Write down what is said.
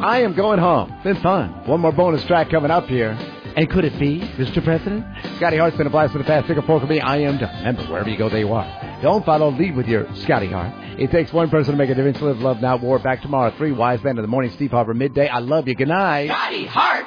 I am going home. Been fun. One more bonus track coming up here. And could it be, Mr. President? Scotty Hart's been a blast in the past. Pick a poll for me. I am. Remember, wherever you go, there you are. Don't follow. Lead with your Scotty Hart. It takes one person to make a difference. Live, love, not war. Back tomorrow. 3 Wise Men in the morning. Steve Harper, midday. I love you. Good night. Scotty Hart.